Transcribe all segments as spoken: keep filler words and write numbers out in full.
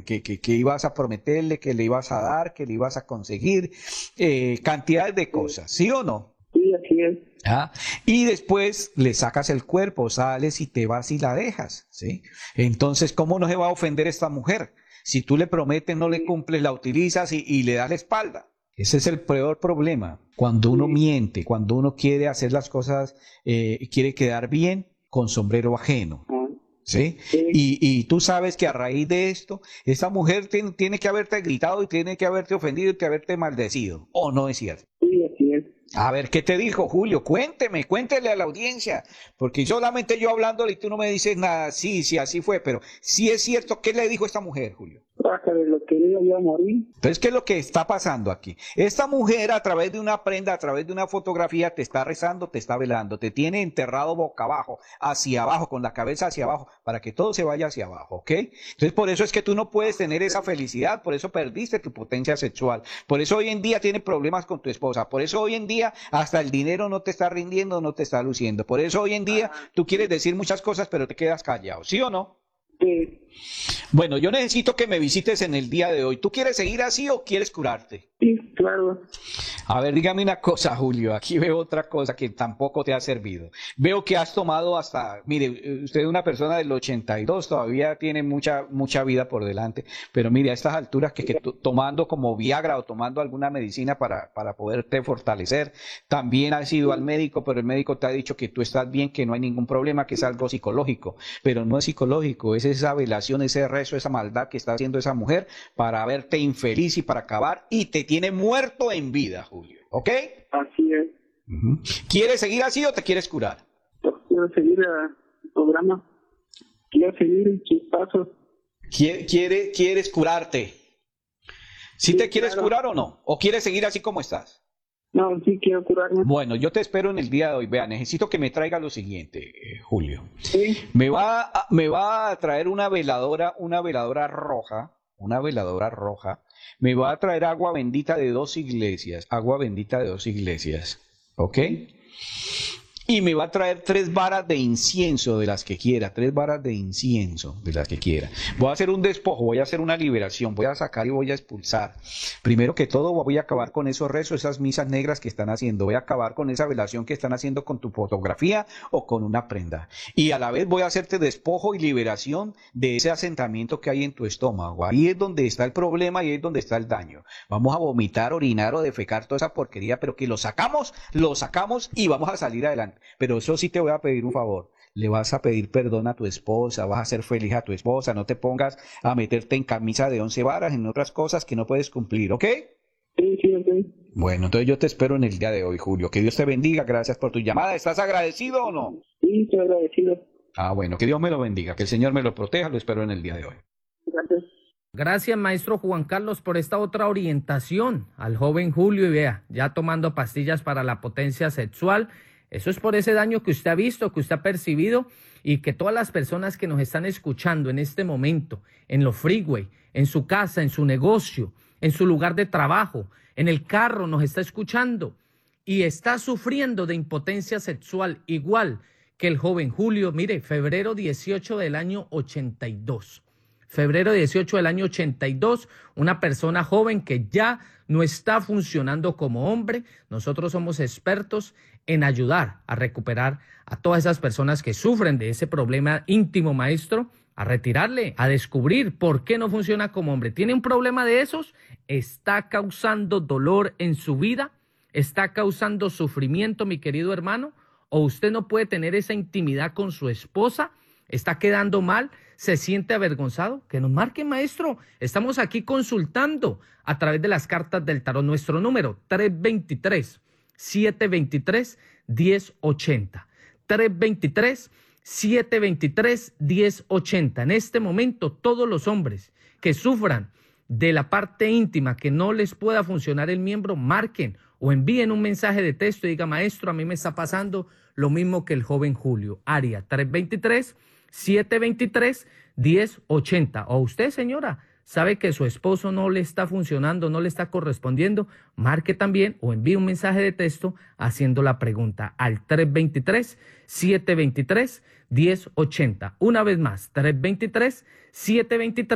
que, que, que ibas a prometerle, que le ibas a dar, que le ibas a conseguir, eh, cantidades de cosas, ¿sí o no? Sí, así es. ¿Ah? Y después le sacas el cuerpo, sales y te vas y la dejas, ¿sí? Entonces, ¿cómo no se va a ofender esta mujer? Si tú le prometes, no le cumples, la utilizas y, y le das la espalda. Ese es el peor problema. Cuando uno miente, cuando uno quiere hacer las cosas, eh, quiere quedar bien con sombrero ajeno. ¿Sí? Sí. Y, y tú sabes que a raíz de esto, esa mujer tiene, tiene que haberte gritado y tiene que haberte ofendido y que haberte maldecido. ¿O no es cierto? Sí, así es. A ver, ¿qué te dijo Julio? Cuénteme, cuéntele a la audiencia, porque solamente yo hablándole y tú no me dices nada. Sí, sí, así fue, pero sí es cierto, ¿qué le dijo esta mujer, Julio? Baja de lo que yo iba a morir. Entonces, ¿qué es lo que está pasando aquí? Esta mujer a través de una prenda, a través de una fotografía, te está rezando, te está velando, te tiene enterrado boca abajo, hacia abajo, con la cabeza hacia abajo, para que todo se vaya hacia abajo, ¿ok? Entonces, por eso es que tú no puedes tener esa felicidad, por eso perdiste tu potencia sexual, por eso hoy en día tienes problemas con tu esposa, por eso hoy en día hasta el dinero no te está rindiendo, no te está luciendo, por eso hoy en día tú quieres decir muchas cosas, pero te quedas callado, ¿sí o no? Sí. Bueno, yo necesito que me visites en el día de hoy. ¿Tú quieres seguir así o quieres curarte? Sí, claro. A ver, dígame una cosa, Julio. Aquí veo otra cosa que tampoco te ha servido. Veo que has tomado hasta, mire, usted es una persona del ochenta y dos, todavía tiene mucha mucha vida por delante, pero mire, a estas alturas que, que tomando como Viagra o tomando alguna medicina para, para poderte fortalecer, también has ido al médico, pero el médico te ha dicho que tú estás bien, que no hay ningún problema, que es algo psicológico, pero no es psicológico, es esa velación, ese rezo, esa maldad que está haciendo esa mujer para verte infeliz y para acabar, y te tiene muerto en vida, Julio. ¿Ok? Así es. Uh-huh. ¿Quieres seguir así o te quieres curar? Yo quiero seguir el programa. Quiero seguir en sus pasos. ¿Quiere, quiere, ¿Quieres curarte? ¿Sí, Sí, te quieres claro. curar o no? ¿O quieres seguir así como estás? No, sí quiero curarme. Bueno, yo te espero en el día de hoy. Vea, necesito que me traiga lo siguiente, eh, Julio. Sí. Me va, a, me va a traer una veladora, una veladora roja, una veladora roja. Me va a traer agua bendita de dos iglesias, agua bendita de dos iglesias, ¿ok? Y me va a traer tres varas de incienso de las que quiera, tres varas de incienso de las que quiera. Voy a hacer un despojo, voy a hacer una liberación, voy a sacar y voy a expulsar. Primero que todo voy a acabar con esos rezos, esas misas negras que están haciendo, voy a acabar con esa velación que están haciendo con tu fotografía o con una prenda. Y a la vez voy a hacerte despojo y liberación de ese asentamiento que hay en tu estómago. Ahí es donde está el problema y ahí es donde está el daño. Vamos a vomitar, orinar o defecar toda esa porquería, pero que lo sacamos, lo sacamos y vamos a salir adelante. Pero eso sí te voy a pedir un favor, le vas a pedir perdón a tu esposa, vas a ser feliz a tu esposa, no te pongas a meterte en camisa de once varas, en otras cosas que no puedes cumplir, ¿ok? Sí, sí, ok. Bueno, entonces yo te espero en el día de hoy, Julio, que Dios te bendiga, gracias por tu llamada, ¿estás agradecido o no? Sí, estoy agradecido. Ah, bueno, que Dios me lo bendiga, que el Señor me lo proteja, lo espero en el día de hoy. Gracias. Gracias, maestro Juan Carlos, por esta otra orientación al joven Julio. Y vea, ya tomando pastillas para la potencia sexual. Eso es por ese daño que usted ha visto, que usted ha percibido, y que todas las personas que nos están escuchando en este momento, en los freeway, en su casa, en su negocio, en su lugar de trabajo, en el carro, nos está escuchando y está sufriendo de impotencia sexual igual que el joven Julio. Mire, febrero dieciocho del año ochenta y dos. Febrero dieciocho del año ochenta y dos, una persona joven que ya no está funcionando como hombre. Nosotros somos expertos en ayudar a recuperar a todas esas personas que sufren de ese problema íntimo, maestro, a retirarle, a descubrir por qué no funciona como hombre. ¿Tiene un problema de esos? ¿Está causando dolor en su vida? ¿Está causando sufrimiento, mi querido hermano? ¿O usted no puede tener esa intimidad con su esposa? ¿Está quedando mal? ¿Se siente avergonzado? Que nos marque, maestro. Estamos aquí consultando a través de las cartas del tarot. Nuestro número tres dos tres, siete dos tres, uno cero ocho cero. tres dos tres, siete dos tres, uno cero ocho cero. En este momento, todos los hombres que sufran de la parte íntima, que no les pueda funcionar el miembro, marquen o envíen un mensaje de texto y diga, maestro, a mí me está pasando lo mismo que el joven Julio. Área tres dos tres, siete dos tres, uno cero ocho cero. O usted, señora, sabe que su esposo no le está funcionando, no le está correspondiendo, marque también o envíe un mensaje de texto haciendo la pregunta al tres dos tres, siete dos tres, uno cero ocho cero. Una vez más, tres dos tres, siete dos tres,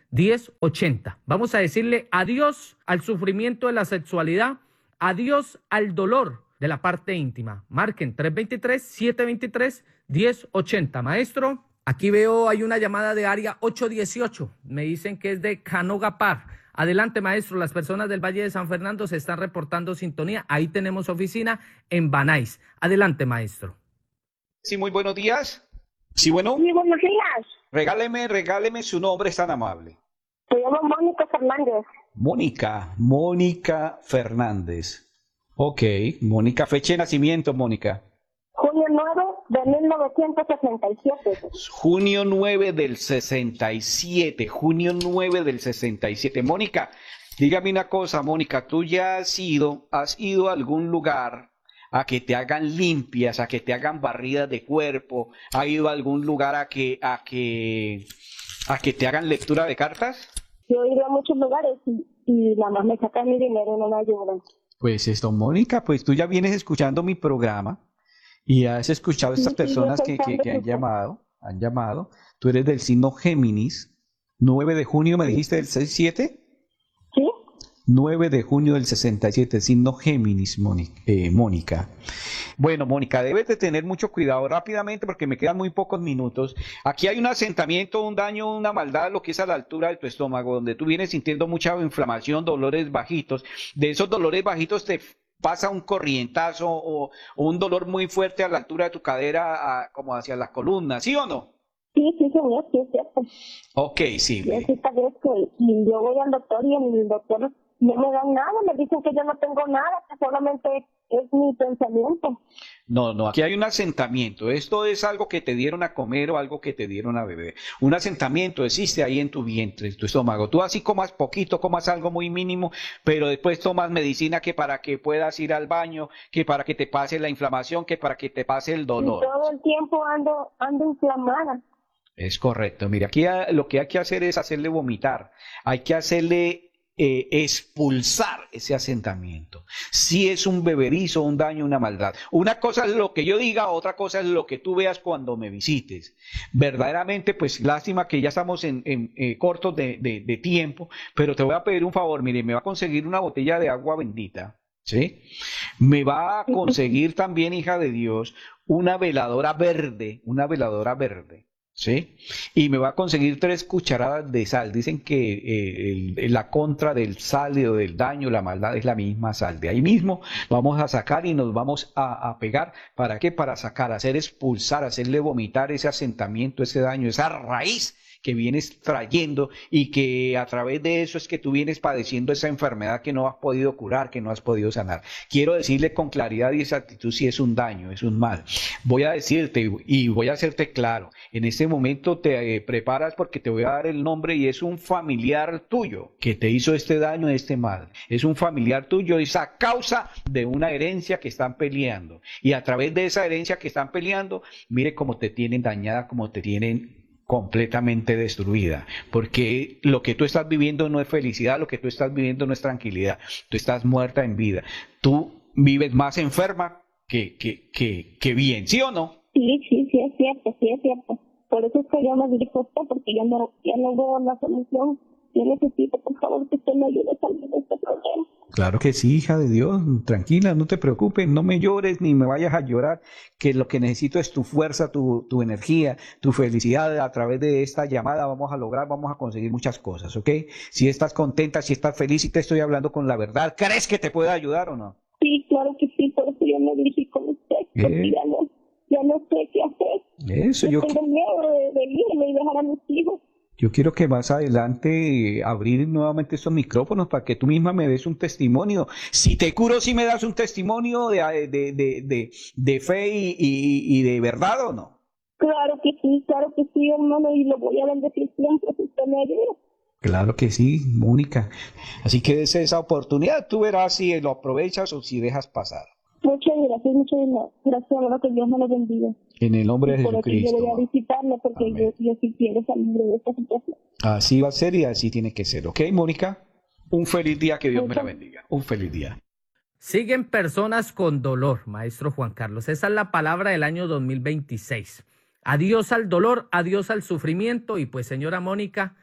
diez ochenta. Vamos a decirle adiós al sufrimiento de la sexualidad, adiós al dolor de la parte íntima. Marquen tres dos tres, siete dos tres, diez ochenta. Maestro, aquí veo hay una llamada de área ocho dieciocho. Me dicen que es de Canogapar. Adelante, maestro. Las personas del Valle de San Fernando se están reportando sintonía. Ahí tenemos oficina en Banais. Adelante, maestro. Sí, muy buenos días. Sí, bueno. Sí, buenos días. Regáleme, regáleme su nombre, es tan amable. Se llama Mónica Fernández. Mónica, Mónica Fernández. Ok, Mónica, fecha de nacimiento, Mónica. Junio nueve de mil novecientos sesenta y siete. Junio nueve del sesenta y siete, junio nueve del sesenta y siete. Mónica, dígame una cosa, Mónica, tú ya has ido, has ido a algún lugar a que te hagan limpias, a que te hagan barridas de cuerpo, ¿has ido a algún lugar a que, a que, a que te hagan lectura de cartas? Yo he ido a muchos lugares y, y nada más me sacan mi dinero y no me ayudan. Pues esto, Mónica, pues tú ya vienes escuchando mi programa y has escuchado a estas Sí, sí, personas yo que, soy que, fan de que han tu- llamado, han llamado. Tú eres del signo Géminis, nueve de junio, me dijiste del sesenta y siete. ¿Sí? nueve de junio del sesenta y siete, signo Géminis, Mónica. Eh, Mónica. Bueno, Mónica, debes de tener mucho cuidado rápidamente porque me quedan muy pocos minutos. Aquí hay un asentamiento, un daño, una maldad, lo que es a la altura de tu estómago, donde tú vienes sintiendo mucha inflamación, dolores bajitos. De esos dolores bajitos te pasa un corrientazo o, o un dolor muy fuerte a la altura de tu cadera, a- como hacia la columna, ¿sí o no? Sí, sí, señor, sí, es cierto. Ok, sí. Yo ve. sí padezco y yo voy al doctor y el doctor no me dan nada, me dicen que yo no tengo nada, que solamente es mi pensamiento. No, no, aquí hay un asentamiento. Esto es algo que te dieron a comer o algo que te dieron a beber. Un asentamiento existe ahí en tu vientre, en tu estómago. Tú así comas poquito, comas algo muy mínimo, pero después tomas medicina que para que puedas ir al baño, que para que te pase la inflamación, que para que te pase el Y dolor. todo el tiempo ando, ando inflamada. Es correcto. Mira, aquí ah, lo que hay que hacer es hacerle vomitar. Hay que hacerle eh, expulsar ese asentamiento. Si es un beberizo, un daño, una maldad. Una cosa es lo que yo diga, otra cosa es lo que tú veas cuando me visites. Verdaderamente, pues lástima que ya estamos en, en, eh, cortos de, de, de tiempo, pero te voy a pedir un favor. Mire, me va a conseguir una botella de agua bendita. ¿Sí? Me va a conseguir también, hija de Dios, una veladora verde, una veladora verde. ¿Sí? Y me va a conseguir tres cucharadas de sal. Dicen que eh, el- la contra del sal o del daño, la maldad es la misma sal. De ahí mismo vamos a sacar y nos vamos a, a pegar. ¿Para qué? Para sacar, hacer expulsar, hacerle vomitar ese asentamiento, ese daño, esa raíz que vienes trayendo y que a través de eso es que tú vienes padeciendo esa enfermedad que no has podido curar, que no has podido sanar. Quiero decirle con claridad y exactitud si es un daño, es un mal. Voy a decirte y voy a hacerte claro, en este momento te eh, preparas porque te voy a dar el nombre y es un familiar tuyo que te hizo este daño, este mal. Es un familiar tuyo, es a causa de una herencia que están peleando. Y a través de esa herencia que están peleando, mire cómo te tienen dañada, cómo te tienen completamente destruida, porque lo que tú estás viviendo no es felicidad, lo que tú estás viviendo no es tranquilidad, tú estás muerta en vida, tú vives más enferma que, que, que, que bien, ¿sí o no? Sí, sí, sí es cierto, sí es cierto. Por eso es que yo me dirijo a usted, porque yo no, ya no veo la solución. Yo necesito, por favor, que usted me ayude a salir de este problema. Claro que sí, hija de Dios, tranquila, no te preocupes, no me llores ni me vayas a llorar, que lo que necesito es tu fuerza, tu, tu energía, tu felicidad. A través de esta llamada vamos a lograr, vamos a conseguir muchas cosas, ¿ok? Si estás contenta, si estás feliz y te estoy hablando con la verdad, ¿crees que te pueda ayudar o no? Sí, claro que sí, por eso yo me dirigí con usted, porque Eh. ya no, ya no sé qué hacer. Eso, Yo yo, tengo miedo de, de irme y dejar a mis hijos. yo quiero que más adelante eh, abrir nuevamente estos micrófonos para que tú misma me des un testimonio. Si te curo, si me das un testimonio de, de, de, de, de fe y, y, y de verdad o no. Claro que sí, claro que sí, hermano, y lo voy a bendecir siempre si usted me ayuda. Claro que sí, Mónica. Así que des esa oportunidad, tú verás si lo aprovechas o si dejas pasar. Muchas gracias, muchas gracias, hermano, que Dios me lo bendiga. En el nombre de Por aquí yo Jesucristo. voy a visitarlo porque Amén. yo, yo sí quiero salir de esta situación. Así va a ser y así tiene que ser. ¿Ok, Mónica? Un feliz día, que Dios me la Muchas- bendiga. Un feliz día. Siguen personas con dolor, maestro Juan Carlos. Esa es la palabra del año dos mil veintiséis. Adiós al dolor, adiós al sufrimiento. Y pues, señora Mónica,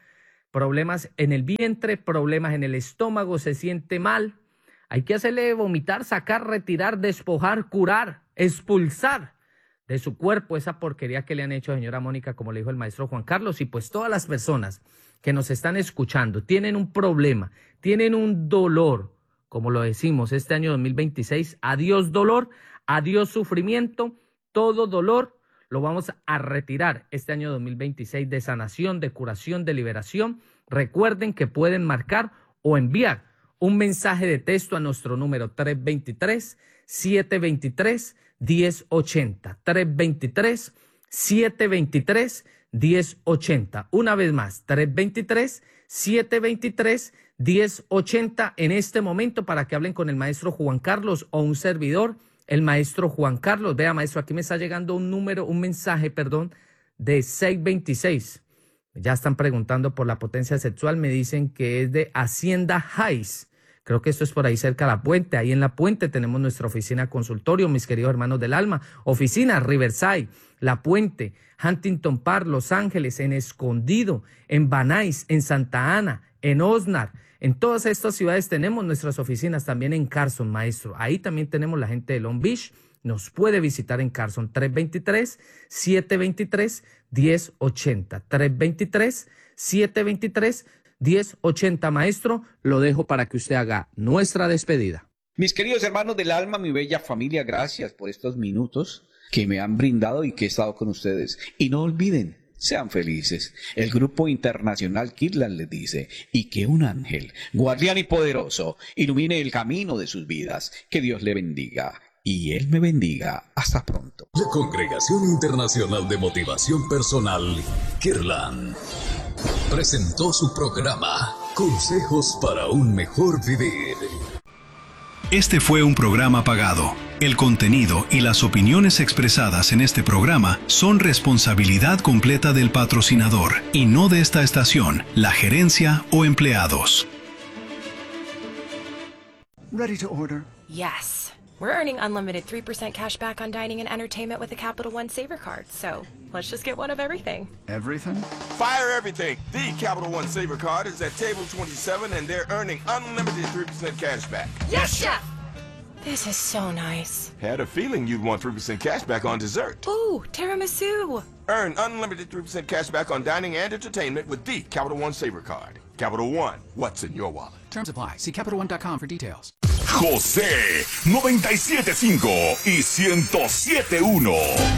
problemas en el vientre, problemas en el estómago, se siente mal. Hay que hacerle vomitar, sacar, retirar, despojar, curar, expulsar de su cuerpo esa porquería que le han hecho, señora Mónica, como le dijo el maestro Juan Carlos. Y pues todas las personas que nos están escuchando tienen un problema, tienen un dolor, como lo decimos este año dos mil veintiséis, adiós dolor, adiós sufrimiento, todo dolor lo vamos a retirar este año dos mil veintiséis de sanación, de curación, de liberación. Recuerden que pueden marcar o enviar un mensaje de texto a nuestro número tres dos tres, siete dos tres, uno cero ocho cero, tres dos tres, siete dos tres, uno cero ocho cero. Una vez más, tres dos tres, siete dos tres, uno cero ocho cero en este momento para que hablen con el maestro Juan Carlos o un servidor, el maestro Juan Carlos. Vea, maestro, aquí me está llegando un número, un mensaje, perdón, de seis veintiséis. Ya están preguntando por la potencia sexual, me dicen que es de Hacienda Heights. Creo que esto es por ahí cerca de La Puente. Ahí en La Puente tenemos nuestra oficina consultorio, mis queridos hermanos del alma. Oficina Riverside, La Puente, Huntington Park, Los Ángeles, en Escondido, en Van Nuys, en Santa Ana, en Oxnard. En todas estas ciudades tenemos nuestras oficinas, también en Carson, maestro. Ahí también tenemos la gente de Long Beach. Nos puede visitar en Carson, tres dos tres, siete dos tres, uno cero ocho cero. tres dos tres, siete dos tres, uno cero ocho cero. Maestro, lo dejo para que usted haga nuestra despedida. Mis queridos hermanos del alma, mi bella familia, gracias por estos minutos que me han brindado y que he estado con ustedes. Y no olviden, sean felices. El Grupo Internacional Kirtland les dice, y que un ángel, guardián y poderoso, ilumine el camino de sus vidas. Que Dios le bendiga. Y Él me bendiga. Hasta pronto. La Congregación Internacional de Motivación Personal, Kirtland, presentó su programa Consejos para un Mejor Vivir. Este fue un programa pagado. El contenido y las opiniones expresadas en este programa son responsabilidad completa del patrocinador y no de esta estación, la gerencia o empleados. Ready to order? Yes. We're earning unlimited three percent cash back on dining and entertainment with the Capital One Saver card, so let's just get one of everything. Everything? Fire everything! The Capital One Saver card is at table twenty-seven and they're earning unlimited three percent cash back. Yes, Chef! This is so nice. Had a feeling you'd want three percent cash back on dessert. Ooh, tiramisu! Earn unlimited three percent cash back on dining and entertainment with the Capital One Saver card. Capital One, what's in your wallet? Terms apply. See Capital One dot com for details. José noventa y siete punto cinco y ciento siete punto uno.